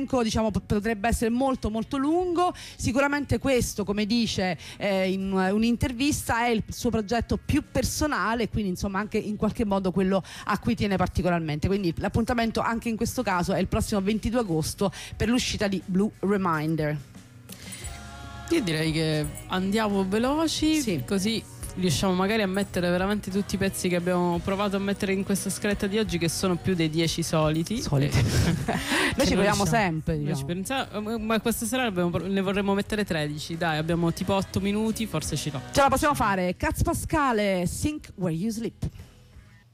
diciamo potrebbe essere molto molto lungo. Sicuramente questo, come dice in un'intervista, è il suo progetto più personale, quindi insomma anche in qualche modo quello a cui tiene particolarmente. Quindi l'appuntamento anche in questo caso è il prossimo 22 agosto per l'uscita di Blue Reminder. Io direi che andiamo veloci, sì, così riusciamo magari a mettere veramente tutti i pezzi che abbiamo provato a mettere in questa scaletta di oggi, che sono più dei 10 soliti. Noi ci proviamo sempre, diciamo. Ma questa sera ne vorremmo mettere 13. Dai, abbiamo tipo 8 minuti, forse ce la possiamo fare. Caz Pascale, Sink Where You Sleep.